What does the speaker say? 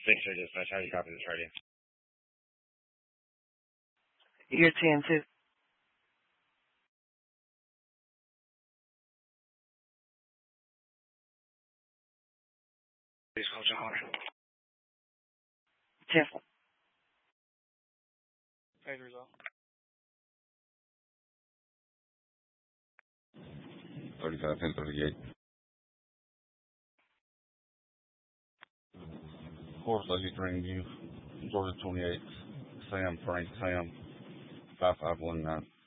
Victor Dispatch, how do you copy this radio? You're TN2. Please call John Hunter. 10. Page result. 35-10-38. Course Lady Greenview, Georgia 28, Sam, Frank, Sam, 5519.